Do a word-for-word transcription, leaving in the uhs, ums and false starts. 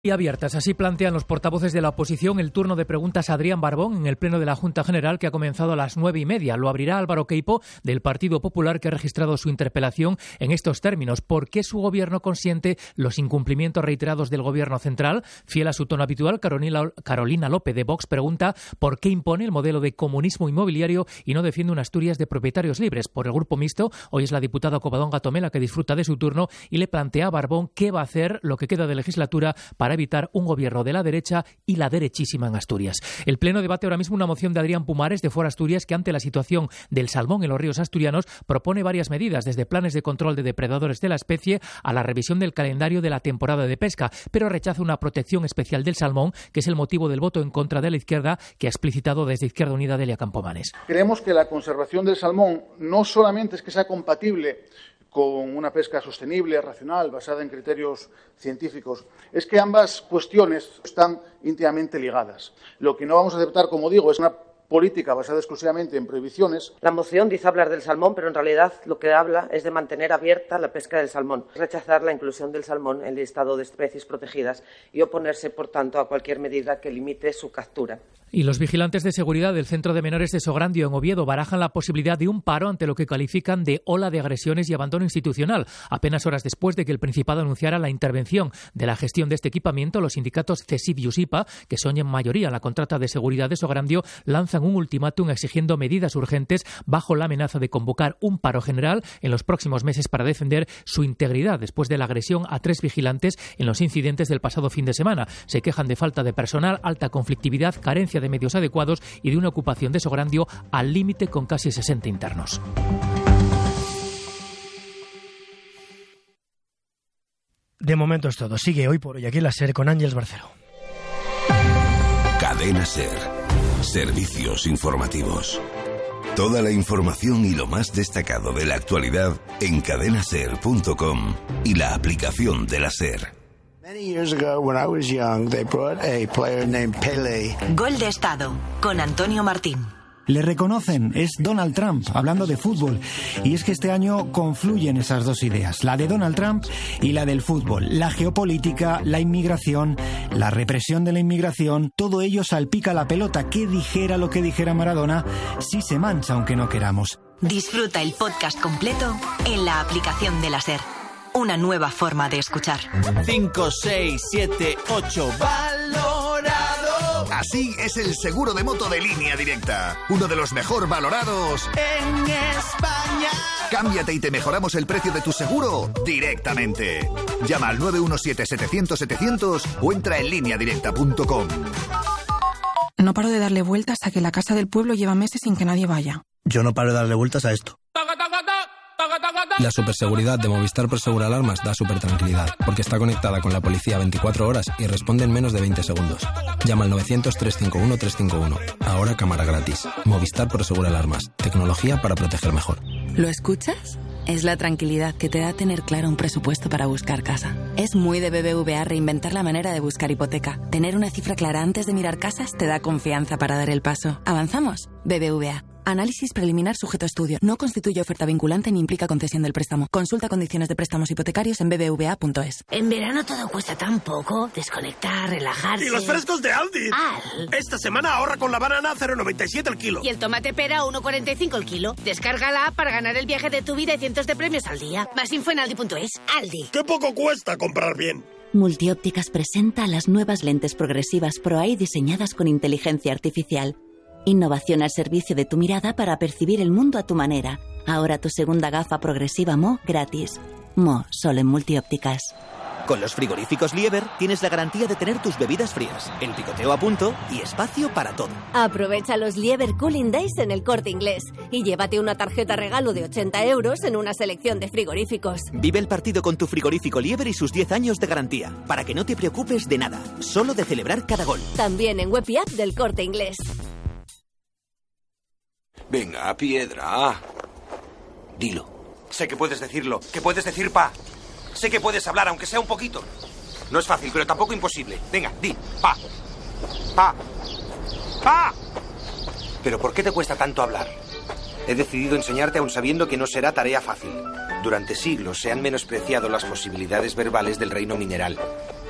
Y abiertas, así plantean los portavoces de la oposición el turno de preguntas a Adrián Barbón en el pleno de la Junta General, que ha comenzado a las nueve y media. Lo abrirá Álvaro Queipo, del Partido Popular, que ha registrado su interpelación en estos términos. ¿Por qué su gobierno consiente los incumplimientos reiterados del gobierno central? Fiel a su tono habitual, Carolina, Carolina López de Vox pregunta por qué impone el modelo de comunismo inmobiliario y no defiende una Asturias de propietarios libres. Por el Grupo Mixto, hoy es la diputada Covadonga Tomé la que disfruta de su turno y le plantea a Barbón qué va a hacer lo que queda de legislatura para evitar un gobierno de la derecha y la derechísima en Asturias. El Pleno debate ahora mismo una moción de Adrián Pumares de Fora Asturias que, ante la situación del salmón en los ríos asturianos, propone varias medidas, desde planes de control de depredadores de la especie a la revisión del calendario de la temporada de pesca, pero rechaza una protección especial del salmón, que es el motivo del voto en contra de la izquierda, que ha explicitado desde Izquierda Unida Delia Campomanes. Creemos que la conservación del salmón no solamente es que sea compatible con una pesca sostenible, racional, basada en criterios científicos, es que ambas cuestiones están íntimamente ligadas. Lo que no vamos a aceptar, como digo, es una política basada exclusivamente en prohibiciones. La moción dice hablar del salmón, pero en realidad lo que habla es de mantener abierta la pesca del salmón, rechazar la inclusión del salmón en el listado de especies protegidas y oponerse, por tanto, a cualquier medida que limite su captura. Y los vigilantes de seguridad del Centro de Menores de Sograndio, en Oviedo, barajan la posibilidad de un paro ante lo que califican de ola de agresiones y abandono institucional. Apenas horas después de que el Principado anunciara la intervención de la gestión de este equipamiento, los sindicatos CESIF y USIPA, que son en mayoría la contrata de seguridad de Sograndio, lanzan un ultimátum exigiendo medidas urgentes bajo la amenaza de convocar un paro general en los próximos meses para defender su integridad después de la agresión a tres vigilantes en los incidentes del pasado fin de semana. Se quejan de falta de personal, alta conflictividad, carencia de medios adecuados y de una ocupación de Sograndio al límite con casi sesenta internos. De momento es todo. Sigue Hoy por Hoy aquí en la SER con Ángeles Barcelo. Cadena SER. Servicios informativos. Toda la información y lo más destacado de la actualidad en cadena ser punto com y la aplicación de la SER. Many years ago, when I was young, they brought a player named Pelé. Gol de Estado, con Antonio Martín. Le reconocen, es Donald Trump, hablando de fútbol. Y es que este año confluyen esas dos ideas, la de Donald Trump y la del fútbol. La geopolítica, la inmigración, la represión de la inmigración, todo ello salpica la pelota. Que dijera lo que dijera Maradona, sí se mancha aunque no queramos. Disfruta el podcast completo en la aplicación de la SER. Una nueva forma de escuchar. cinco, seis, siete, ocho, valorado. Así es el seguro de moto de Línea Directa. Uno de los mejor valorados en España. Cámbiate y te mejoramos el precio de tu seguro directamente. Llama al nueve uno siete, setecientos, setecientos o entra en línea directa punto com. No paro de darle vueltas a que la casa del pueblo lleva meses sin que nadie vaya. Yo no paro de darle vueltas a esto. La superseguridad de Movistar Prosegur Alarmas da súper tranquilidad, porque está conectada con la policía veinticuatro horas y responde en menos de veinte segundos. Llama al novecientos, trescientos cincuenta y uno, trescientos cincuenta y uno. Ahora cámara gratis. Movistar Prosegur Alarmas. Tecnología para proteger mejor. ¿Lo escuchas? Es la tranquilidad que te da tener claro un presupuesto para buscar casa. Es muy de B B V A reinventar la manera de buscar hipoteca. Tener una cifra clara antes de mirar casas te da confianza para dar el paso. ¿Avanzamos? B B V A. Análisis preliminar sujeto a estudio. No constituye oferta vinculante ni implica concesión del préstamo. Consulta condiciones de préstamos hipotecarios en b b v a punto es. En verano todo cuesta tan poco. Desconectar, relajarse. ¡Y los frescos de Aldi! Al. Esta semana ahorra con la banana cero coma noventa y siete el kilo. Y el tomate pera uno coma cuarenta y cinco el kilo. Descarga la app para ganar el viaje de tu vida y cientos de premios al día. Más info en aldi punto es. Aldi. ¡Qué poco cuesta comprar bien! Multiópticas presenta las nuevas lentes progresivas ProEye diseñadas con inteligencia artificial. Innovación al servicio de tu mirada para percibir el mundo a tu manera. Ahora tu segunda gafa progresiva Mo gratis. Mo, solo en Multiópticas. Con los frigoríficos Lieber tienes la garantía de tener tus bebidas frías, el picoteo a punto y espacio para todo. Aprovecha los Lieber Cooling Days en El Corte Inglés y llévate una tarjeta regalo de ochenta euros en una selección de frigoríficos. Vive el partido con tu frigorífico Lieber y sus diez años de garantía, para que no te preocupes de nada, solo de celebrar cada gol. También en web y app del Corte Inglés. Venga, piedra. Dilo. Sé que puedes decirlo, que puedes decir pa. Sé que puedes hablar, aunque sea un poquito. No es fácil, pero tampoco imposible. Venga, di, pa. Pa. Pa. ¿Pero por qué te cuesta tanto hablar? He decidido enseñarte aun sabiendo que no será tarea fácil. Durante siglos se han menospreciado las posibilidades verbales del reino mineral.